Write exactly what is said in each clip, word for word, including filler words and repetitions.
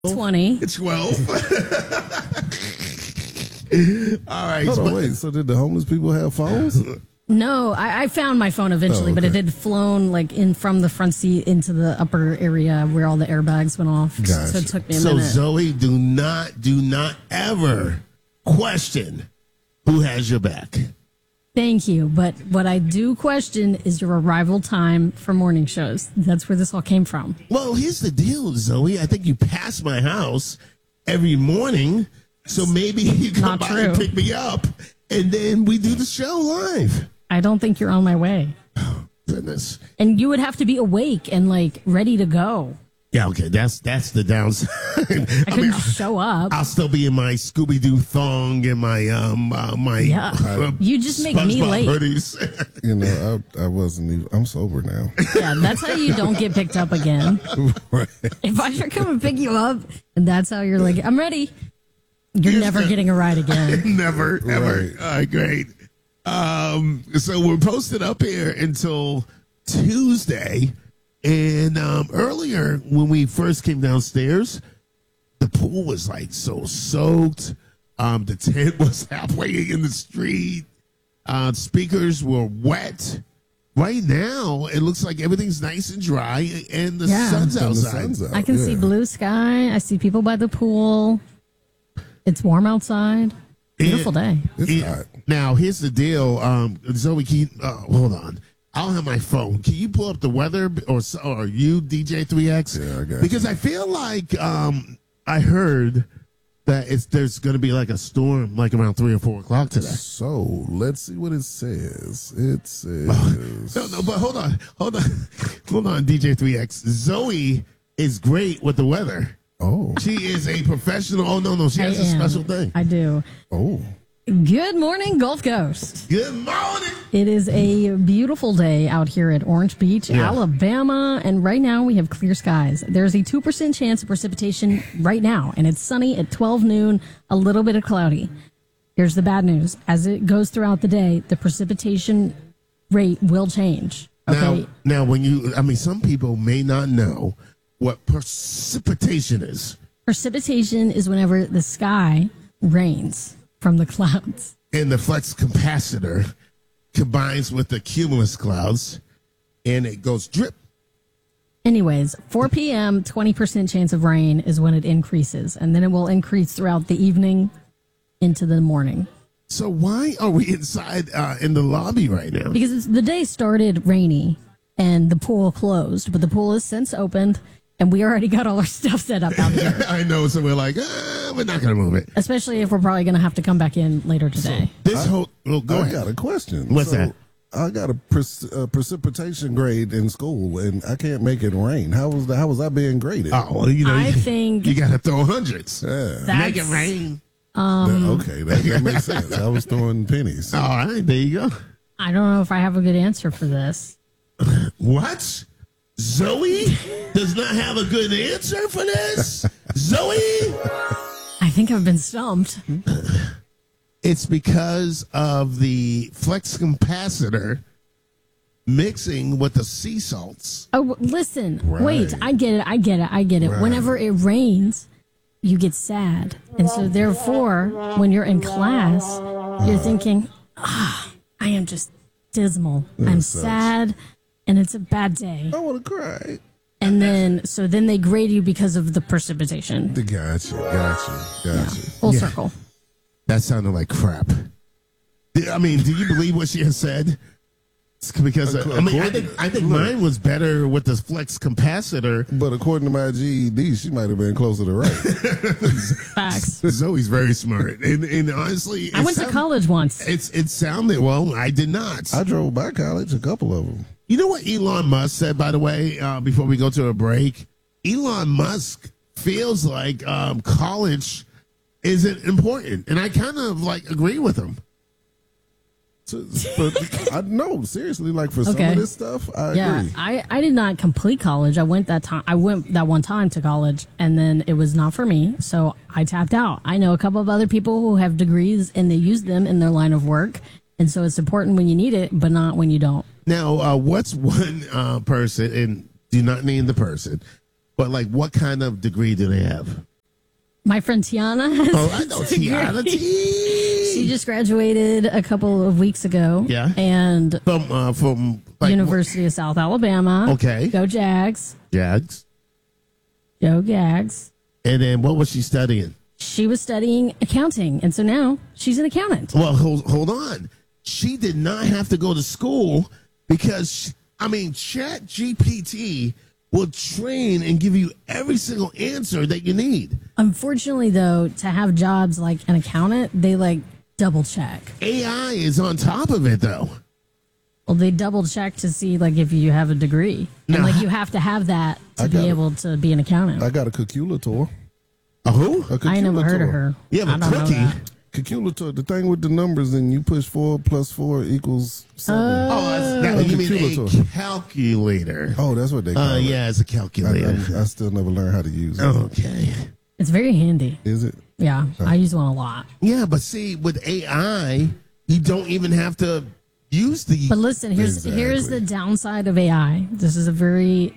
twenty. It's twelve. All right. Hold on, wait. So did the homeless people have phones? No, I, I found my phone eventually, Oh, but it okay. had flown like in from the front seat into the upper area where all the airbags went off. Gotcha. So it took me a So minute. Zoe, do not, do not ever question who has your back. Thank you. But what I do question is your arrival time for morning shows. That's where this all came from. Well, here's the deal, Zoe. I think you pass my house every morning, so maybe you come Not by true. and pick me up, and then we do the show live. I don't think you're on my way. Goodness. And you would have to be awake and like ready to go. Yeah, okay, that's that's the downside. I couldn't just show up. I'll still be in my Scooby Doo thong and my um uh, my Yeah. uh, You just make me SpongeBob late. hoodies. You know, I, I wasn't even, I'm sober now. Yeah, that's how you don't get picked up again. Right. If I should come and pick you up, and that's how you're like, I'm ready, you're Yes, never sir. getting a ride again. Never, ever. Right. All right, great. Um, so we're posted up here until Tuesday. And um, earlier, when we first came downstairs, the pool was like so soaked. Um, the tent was halfway in the street. Uh, speakers were wet. Right now, it looks like everything's nice and dry, and the Yeah. sun's And the outside. sun's out, I can see yeah. blue sky. I see people by the pool. It's warm outside. Beautiful day. It's It- hot. Now, here's the deal. Um, Zoe, can you, uh, hold on. I don't have my phone. Can you pull up the weather, or s- or you, D J three X? Yeah, I got Because you. I feel like um, I heard that it's there's going to be like a storm, like around three or four o'clock today. So let's see what it says. It says. No, no, but hold on, hold on, hold on, D J three X. Zoe is great with the weather. Oh, She is a professional. Oh no, no, she has I a am. special thing. I do. oh. Good morning, Gulf Coast. Good morning. It is a beautiful day out here at Orange Beach, Yeah. Alabama, and right now we have clear skies. There's a two percent chance of precipitation right now, and it's sunny at twelve noon, a little bit of cloudy. Here's the bad news. As it goes throughout the day, the precipitation rate will change. Okay? Now, now, when you, I mean, some people may not know what precipitation is. Precipitation is whenever the sky rains from the clouds. And the flex capacitor combines with the cumulus clouds, and it goes drip. Anyways, four p.m., twenty percent chance of rain is when it increases, and then it will increase throughout the evening into the morning. So why are we inside uh, in the lobby right now? Because it's, the day started rainy and the pool closed, but the pool has since opened, and we already got all our stuff set up out here, I know, so we're like, ah, we're not going to move it. especially if we're probably going to have to come back in later today. This whole, oh, go I ahead. got a question. What's So, that? I got a pre- uh, precipitation grade in school, and I can't make it rain. How was the, how was I being graded? Oh, well, you know, I you, think you got to throw hundreds. Yeah. Make it that's- rain. That- okay, that, that makes sense. I was throwing pennies. All right, there you go. I don't know if I have a good answer for this. What? Zoe does not have a good answer for this? Zoe? I think I've been stumped. It's because of the flex capacitor mixing with the sea salts. Oh, w- listen. Right. Wait, I get it. I get it. I get it. Right. Whenever it rains, you get sad. And so, therefore, when you're in class, you're thinking, ah, I am just dismal. I'm sucks. sad, and it's a bad day. I want to cry. And then, so then they grade you because of the precipitation. Gotcha, gotcha, gotcha. Full Yeah. circle. That sounded like crap. I mean, do you believe what she has said? It's because uh, I mean, I think I think mine was better with the flex capacitor. But according to my G E D, she might have been closer to right. Facts. Zoe's very smart, and, and honestly, I it went to sound- college once. It's it sounded well. I did not. I drove by college, a couple of them. You know what Elon Musk said, by the way, uh, before we go to a break? Elon Musk feels like um, college isn't important. And I kind of like agree with him. So, but I know, seriously, like for some Okay. of this stuff, I Yeah, agree. I, I did not complete college. I went that time. I went that one time to college, and then it was not for me. So I tapped out. I know a couple of other people who have degrees, and they use them in their line of work. And so it's important when you need it, but not when you don't. Now, uh, what's one uh, person, and do not name the person, but like what kind of degree do they have? My friend Tiana. Has Oh, I know Tiana T. She just graduated a couple of weeks ago. Yeah. And From, uh, from like, University of South Alabama. Okay. Go Jags. Jags. Go Jags. And then what was she studying? She was studying accounting, and so now she's an accountant. Well, hold, hold on. She did not have to go to school because, she, I mean, Chat G P T will train and give you every single answer that you need. Unfortunately, though, to have jobs like an accountant, they like double check. A I is on top of it, though. Well, they double check to see like if you have a degree, and No. like you have to have that to I be got it. able to be an accountant. I got a calculator. A who? A I never heard of calculator. her. You I have a don't know cookie? that. Calculator, the thing with the numbers, and you push four plus four equals seven. Oh, that's, that, A you mean a calculator. calculator. Oh, that's what they call Uh, it. yeah, it's a I, calculator. I, I still never learned how to use it. Okay. It's very handy. Is it? Yeah, I use one a lot. Yeah, but see, with A I, you don't even have to use the. But listen, here's Exactly. here's the downside of A I. This is a very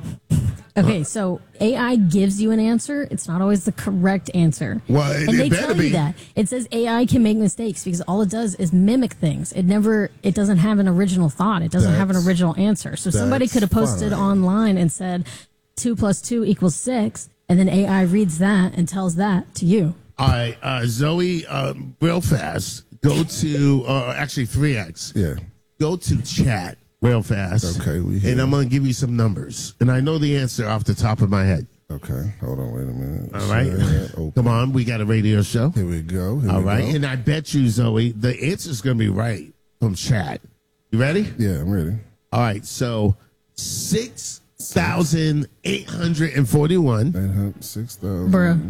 okay. So A I gives you an answer. It's not always the correct answer. Well, it- and it they better tell be. you that it says A I can make mistakes because all it does is mimic things. It never. It doesn't have an original thought. It doesn't have an That's- original answer. So somebody that's could have posted fine. online and said two plus two equals six, and then A I reads that and tells that to you. All right, uh, Zoe, um, real fast, go to, uh, actually three X. Yeah. Go to chat real fast. Okay, we here. And I'm going to give you some numbers. And I know the answer off the top of my head. Okay. Hold on. Wait a minute. All right. Chat, open. Come on, we got a radio show. Here we go. Here All we right. go. And I bet you, Zoe, the answer's going to be right from chat. You ready? Yeah, I'm ready. All right. So six thousand eight hundred forty-one eight hundred, six thousand.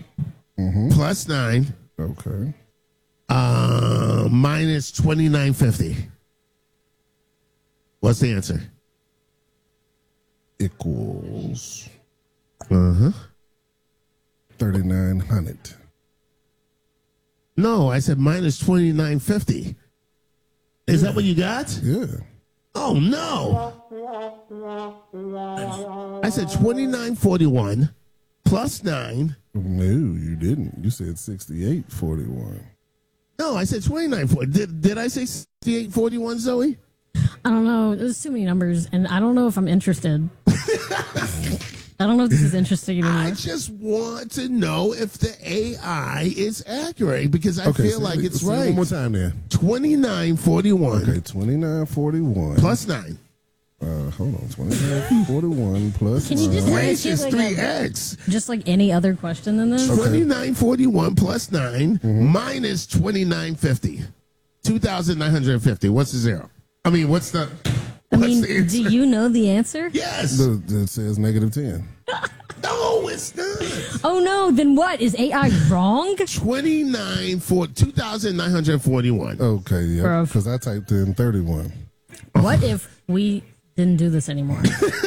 Bruh. plus nine Okay. uh, minus twenty-nine fifty. What's the answer? Equals Uh huh. thirty-nine hundred. No, I said minus twenty-nine fifty. Is that what you got? Yeah. Oh, no. I said twenty-nine forty-one plus nine. No, you didn't. You said sixty-eight forty-one. No, I said twenty-nine forty. Did, did I say sixty-eight forty-one, Zoe? I don't know. There's too many numbers, and I don't know if I'm interested. I don't know if this is interesting I anymore. just want to know if the A I is accurate because I Okay. feel say like it- it's say it right. One more time then. twenty-nine forty-one Okay, twenty-nine forty-one. plus nine. Uh, hold on. twenty-nine forty-one plus Can you just nine. ask Which you is like three a- X. Just like any other question than this. twenty-nine forty-one plus nine Mm-hmm. minus twenty-nine fifty. two thousand nine hundred fifty. What's the zero? I mean, what's the. I What's mean, the answer? do you know the answer? Yes. The- It says negative ten. No, it's not. Oh no, then what? Is A I wrong? twenty-nine for two thousand nine hundred forty-one. Okay, yeah. Bruh. Because I typed in thirty-one. What if we didn't do this anymore?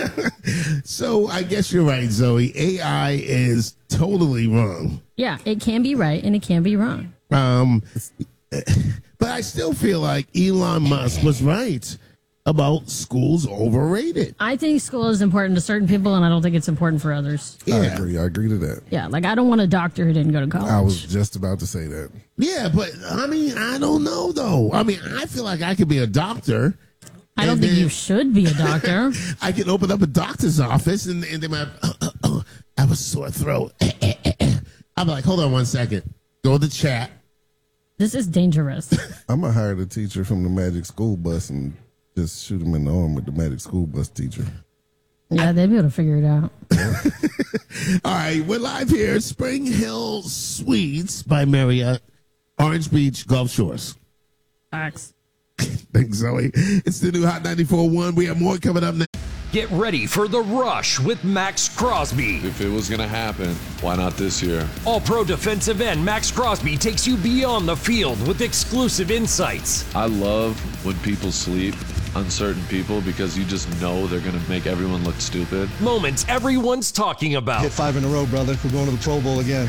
So I guess you're right, Zoe. A I is totally wrong. Yeah, it can be right and it can be wrong. Um, but I still feel like Elon Musk was right about schools overrated. I think school is important to certain people, and I don't think it's important for others. I Yeah. agree. I agree to that. Yeah, like I don't want a doctor who didn't go to college. I was just about to say that. Yeah, but I mean, I don't know though. I mean, I feel like I could be a doctor. I don't and think then you should be a doctor. I can open up a doctor's office and, and they might, uh, uh, uh, I have a sore throat. I'm like, hold on one second. Go to chat. This is dangerous. I'm going to hire the teacher from the Magic School Bus and just shoot him in the arm with the Magic School Bus teacher. Yeah, they'd be able to figure it out. All right, we're live here. Spring Hill Suites by Marriott, Orange Beach, Gulf Shores. Facts. Thanks, Zoe. It's the new Hot ninety-four point one. We have more coming up next. Get ready for The Rush with Max Crosby. If it was going to happen, why not this year? All-pro defensive end Max Crosby takes you beyond the field with exclusive insights. I love when people sleep on certain people because you just know they're going to make everyone look stupid. Moments everyone's talking about. Hit five in a row, brother. We're going to the Pro Bowl again.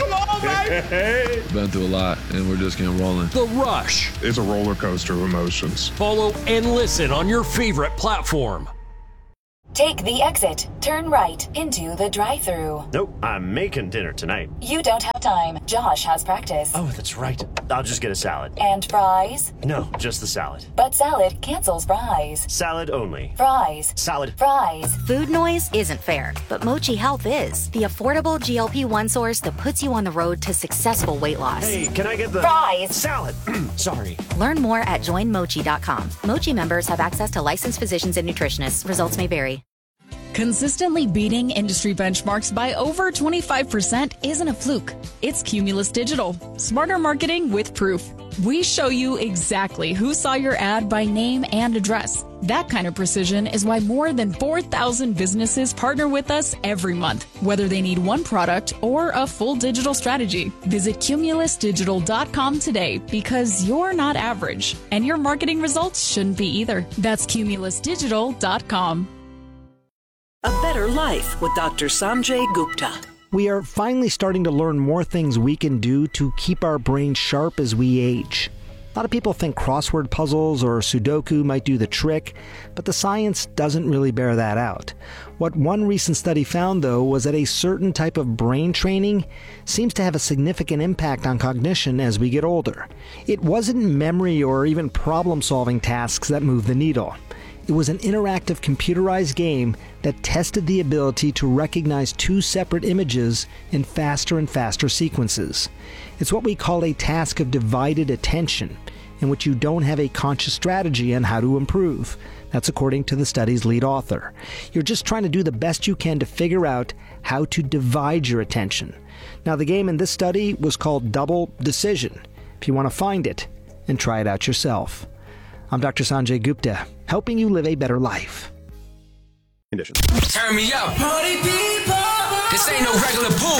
Been through a lot, and we're just getting rolling. The Rush. It's a roller coaster of emotions. Follow and listen on your favorite platform. Take the exit. Turn right into the drive-thru. Nope, I'm making dinner tonight. You don't have time. Josh has practice. Oh, that's right. I'll just get a salad. And fries? No, just the salad. But salad cancels fries. Salad only. Fries. Salad. Fries. Food noise isn't fair, but Mochi Health is. The affordable G L P one source that puts you on the road to successful weight loss. Hey, can I get the fries? Salad. Sorry. Learn more at join mochi dot com. Mochi members have access to licensed physicians and nutritionists. Results may vary. Consistently beating industry benchmarks by over twenty-five percent isn't a fluke. It's Cumulus Digital. Smarter marketing with proof. We show you exactly who saw your ad by name and address. That kind of precision is why more than four thousand businesses partner with us every month, whether they need one product or a full digital strategy. Visit cumulus digital dot com today because you're not average, and your marketing results shouldn't be either. That's cumulus digital dot com. A Better Life with Doctor Sanjay Gupta. We are finally starting to learn more things we can do to keep our brains sharp as we age. A lot of people think crossword puzzles or Sudoku might do the trick, but the science doesn't really bear that out. What one recent study found, though, was that a certain type of brain training seems to have a significant impact on cognition as we get older. It wasn't memory or even problem-solving tasks that moved the needle. It was an interactive computerized game that tested the ability to recognize two separate images in faster and faster sequences. It's what we call a task of divided attention, in which you don't have a conscious strategy on how to improve. That's according to the study's lead author. You're just trying to do the best you can to figure out how to divide your attention. Now, the game in this study was called Double Decision. If you want to find it and try it out yourself. I'm Doctor Sanjay Gupta, helping you live a better life. Conditions. Turn me up. Party people. This ain't no regular pool.